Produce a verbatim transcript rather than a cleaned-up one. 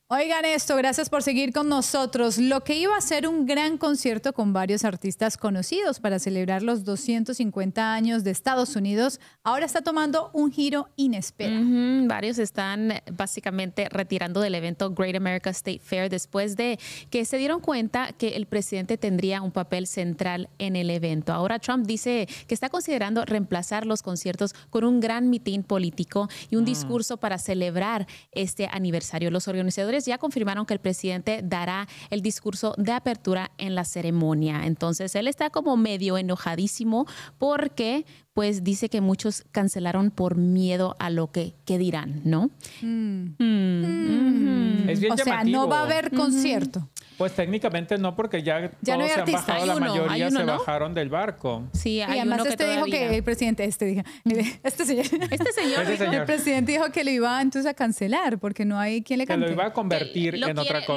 Oigan esto, gracias por seguir con nosotros. Lo que iba a ser un gran concierto con varios artistas conocidos para celebrar los doscientos cincuenta años de Estados Unidos, ahora está tomando un giro inesperado. Uh-huh. Varios están básicamente retirando del evento Great America State Fair después de que se dieron cuenta que el presidente tendría un papel central en el evento. Ahora Trump dice que está considerando reemplazar los conciertos con un gran mitin político y un uh-huh. discurso para celebrar este aniversario. Los organizadores ya confirmaron que el presidente dará el discurso de apertura en la ceremonia. Entonces, él está como medio enojadísimo porque pues dice que muchos cancelaron por miedo a lo que, que dirán, ¿no? Mm. Mm. Mm. Es bien o llamativo. sea, no va a haber concierto. Mm-hmm. Pues técnicamente no, porque ya, ya todos no se han artista. bajado, Hay la uno, mayoría hay uno, se ¿no? bajaron del barco. Sí, hay y además uno que este dijo todavía... que el presidente, este dijo, este señor, este señor, este señor. el presidente dijo que lo iba entonces a cancelar porque no hay quien le que cante. lo iba a convertir lo en quiere, otra cosa.